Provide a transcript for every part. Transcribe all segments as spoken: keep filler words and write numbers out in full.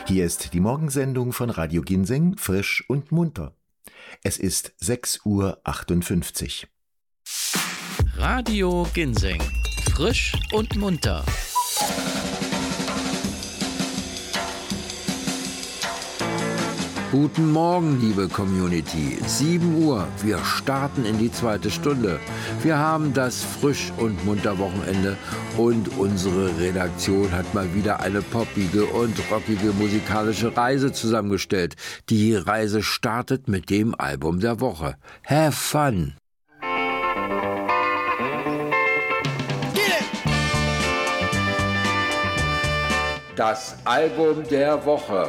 Hier ist die Morgensendung von Radio Ginseng, frisch und munter. Es ist sechs Uhr achtundfünfzig. Radio Ginseng, frisch und munter. Guten Morgen, liebe Community. sieben Uhr, wir starten in die zweite Stunde. Wir haben das frisch und munter Wochenende und unsere Redaktion hat mal wieder eine poppige und rockige musikalische Reise zusammengestellt. Die Reise startet mit dem Album der Woche. Have fun! Das Album der Woche.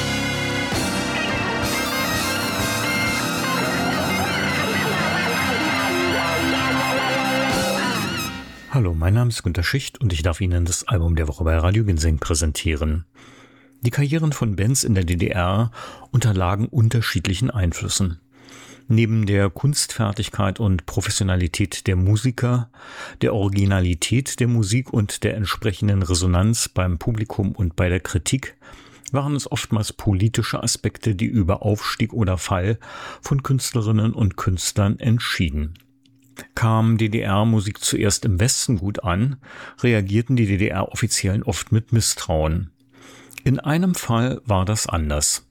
Hallo, mein Name ist Günter Schicht und ich darf Ihnen das Album der Woche bei Radio Ginseng präsentieren. Die Karrieren von Bands in der D D R unterlagen unterschiedlichen Einflüssen. Neben der Kunstfertigkeit und Professionalität der Musiker, der Originalität der Musik und der entsprechenden Resonanz beim Publikum und bei der Kritik waren es oftmals politische Aspekte, die über Aufstieg oder Fall von Künstlerinnen und Künstlern entschieden. Kam D D R-Musik zuerst im Westen gut an, reagierten die D D R-Offiziellen oft mit Misstrauen. In einem Fall war das anders.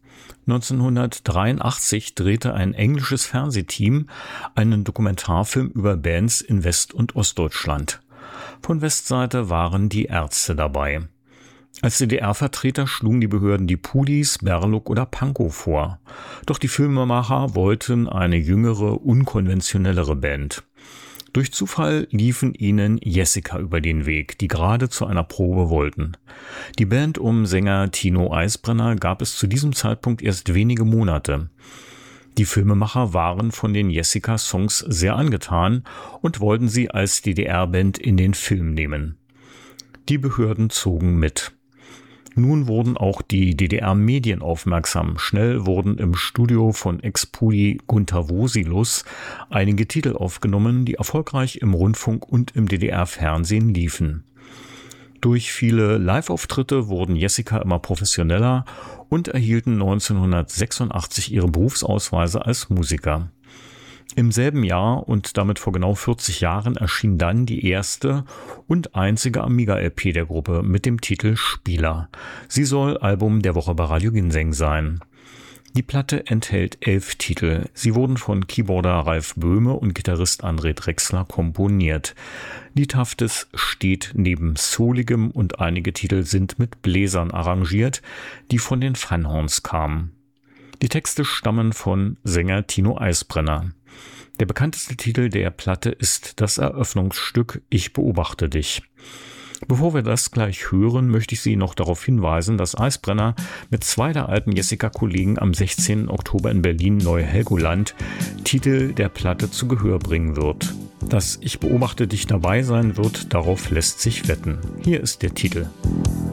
neunzehnhundertdreiundachtzig drehte ein englisches Fernsehteam einen Dokumentarfilm über Bands in West- und Ostdeutschland. Von Westseite waren die Ärzte dabei. Als D D R-Vertreter schlugen die Behörden die Pulis, Berluk oder Pankow vor. Doch die Filmemacher wollten eine jüngere, unkonventionellere Band. Durch Zufall liefen ihnen Jessica über den Weg, die gerade zu einer Probe wollten. Die Band um Sänger Tino Eisbrenner gab es zu diesem Zeitpunkt erst wenige Monate. Die Filmemacher waren von den Jessica-Songs sehr angetan und wollten sie als D D R-Band in den Film nehmen. Die Behörden zogen mit. Nun wurden auch die D D R-Medien aufmerksam. Schnell wurden im Studio von Ex-Pudi Gunter Wosilus einige Titel aufgenommen, die erfolgreich im Rundfunk und im D D R-Fernsehen liefen. Durch viele Live-Auftritte wurden Jessica immer professioneller und erhielten neunzehnhundertsechsundachtzig ihre Berufsausweise als Musiker. Im selben Jahr und damit vor genau vierzig Jahren erschien dann die erste und einzige Amiga-L P der Gruppe mit dem Titel Spieler. Sie soll Album der Woche bei Radio Ginseng sein. Die Platte enthält elf Titel. Sie wurden von Keyboarder Ralf Böhme und Gitarrist André Drechsler komponiert. Liedhaftes steht neben Souligem und einige Titel sind mit Bläsern arrangiert, die von den Funhorns kamen. Die Texte stammen von Sänger Tino Eisbrenner. Der bekannteste Titel der Platte ist das Eröffnungsstück Ich beobachte dich. Bevor wir das gleich hören, möchte ich Sie noch darauf hinweisen, dass Eisbrenner mit zwei der alten Jessica-Kollegen am sechzehnten Oktober in Berlin Neu-Helgoland Titel der Platte zu Gehör bringen wird. Dass Ich beobachte dich dabei sein wird, darauf lässt sich wetten. Hier ist der Titel.